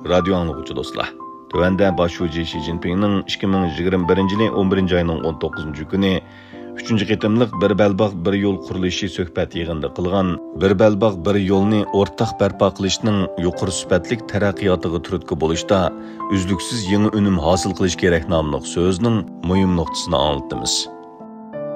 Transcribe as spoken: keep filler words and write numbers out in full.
radio anlıqçı dostlar. Tövəndə başçı Xi Jinpingning ikki ming yigirma birinchi yil o'n birinchi ayning o'n to'qqizinchi kuni uchinchi qitimliq bir balbaq bir yo'l qurilishi suhbat yig'inida qilgan bir balbaq bir yo'lni o'rtaq barpo qilishning yuqori sifatli taraqqiyotiga turtki bo'lishda uzluksiz yangi unum hosil qilish kerak nomli so'zning muhim nuqtasini anlatamiz.